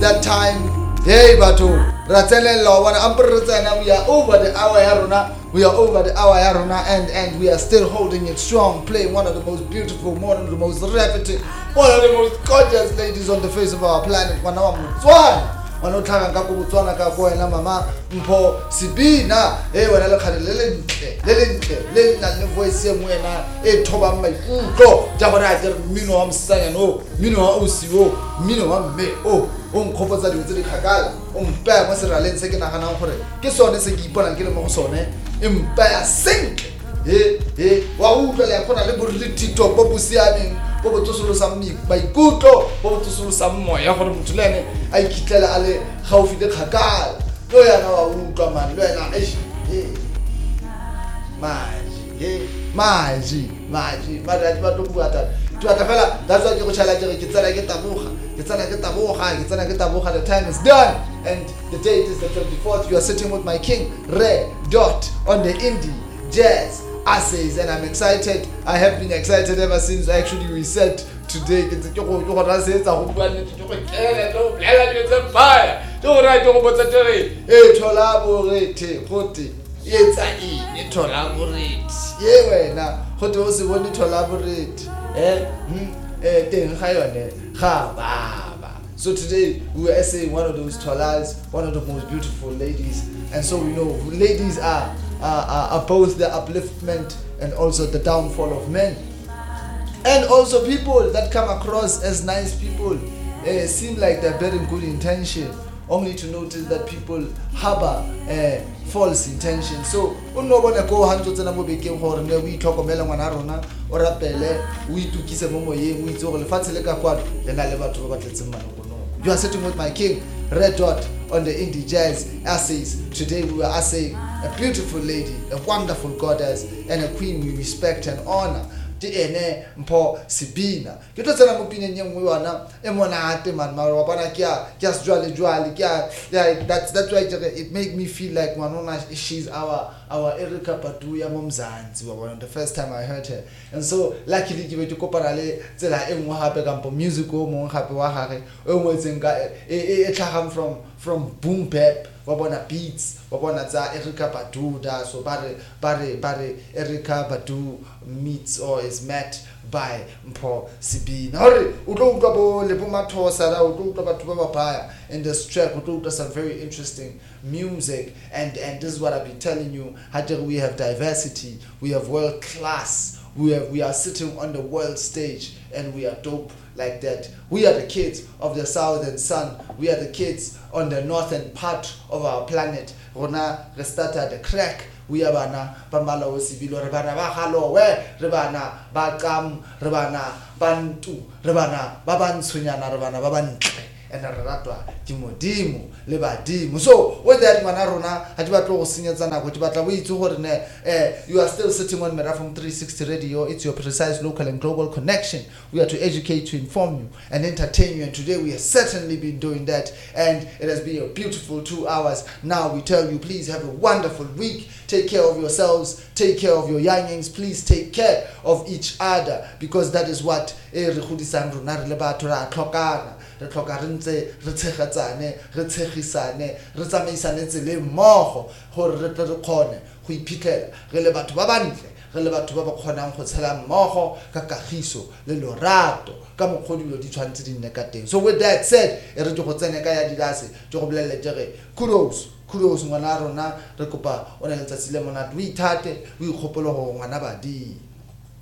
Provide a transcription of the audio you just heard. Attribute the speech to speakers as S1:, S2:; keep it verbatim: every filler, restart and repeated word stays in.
S1: that time. Hey, Batu, Ratele, one umbrella, we are over the hour, Yarona. We are over the hour, Yarona, and and we are still holding it strong, playing one of the most beautiful, one of the most riveting, one of the most gorgeous ladies on the face of our planet. One of them, wanotaka ngako Botswana ka go ena mama mpho Sibina eh wena le khale le lentle le lentle le nna le voice e mwena e thoba maikutlo ja bona a dire mmino wa msanya no mmino wa osiwo mmino wa mme o o nkgopotsa dilo tse di khakala o mpa mo seraleng se ke naganang gore ke sone se ke ipona ke le mo go sone e mpa ya sink eh eh wa utlwa le khona le bo le TikTok bo busiameng bo bo tsosolosa maikutlo bo bo tsosolosa moya gore motho le ene a ikitlela a le gaufi le khakala lo yana wa utlwa man lo yana eh maji eh maji maji maji ba tlo bua ta twa ka fela that's why ke go chala ke ke tsana ke taboga ke tsana ke taboga ke tsana ke taboga the time is done and the date is the twenty-fourth. You are sitting with my king Ray Dot on the Indie Jazz Assays, and I'm excited. I have been excited ever since actually we said today. It's go go go rasetsa go bua ne go kela lo blela di tse fire go ra go botsa tere e thola borete gote etsa eng e thola borete ye wena gote o se bone thola borete eh hm eh teng ga yone ga baba. So today we were essaying one of those tolas, one of the most beautiful ladies, and so we know ladies are are, are, are both the upliftment and also the downfall of men. And also people that come across as nice people uh, seem like they're bearing good intention, only to notice that people harbor uh, false intention. So unobona go hanzo tsena mo bekeng gore ne we tlhokomela ngwana rona o rapele o itukise mo moyeng o itse gore lefatshe le ka kwano le na le batho ba batletseng manoko. You are sitting with my king Red Dot on the Indie Jazz Assays. Today we are assaying a beautiful lady, a wonderful goddess, and a queen we respect and honor. Di ene mpho Sibina ke tlo tsena mo pineng ye nngwe yona e monate man ma wa bona ke ya ke ya jwale jwale ke ya that's that's why it make me feel like ngwanona she's our our Erica Badu ya mo Mzansi wa bona the first time I heard her. And so luckily ke be ke kopana le tsela e nngwe hape ka mpo music o mong hape wa gage o ngwetseng ka e tlhagam from from boom bap wa bona beats wa bona tsa Erica Badu da so bare bare bare Erica Badu meets or is met by Mpho Sibina. Hore o tlo utlwa bo le bo mathosa la o tlo utlwa batho ba ba baya in this track o tlo utlwa some very interesting music, and and this is what I've been telling you. How we have diversity, we have world class, we have we are sitting on the world stage and we are dope like that. We are the kids of the southern sun, we are the kids on the northern part of our planet. Rona re started the crack. We are bana ba Malawi sibilo re bana ba Galowe re bana ba Qam re bana bantu re bana ba bantshonyana re bana ba bantle and re ratwa ke modimo le badimo. So with that mana rona ha di batlo go senyetsa nako di batla bo itse gore ne eh you are still sitting on Merafong three sixty Radio. It's your precise local and global connection. We are to educate, to inform you and entertain you, and today we have certainly been doing that, and it has been a beautiful two hours. Now we tell you, please have a wonderful week. Take care of yourselves, take care of your youngings, please take care of each other, because that is what e re godisang rona re le batho ra tlhokana re tlhoka re ntse re tshegatsane re tshegisane re tsamaisane tsele mmogo gore re tle re kgone go iphitlhela re le batho ba bantle, re le batho ba ba kgonang go tshela mmogo ka kagiso le lorato ka mokgodilo di tshwantse di nne ka teng. So with that said, e re go tsene ka ya dilase go bolelle tere kudos kudos ngwana rona re kopa o ne letsatsi le monate o ithate o ikgopolo go ngwana badi.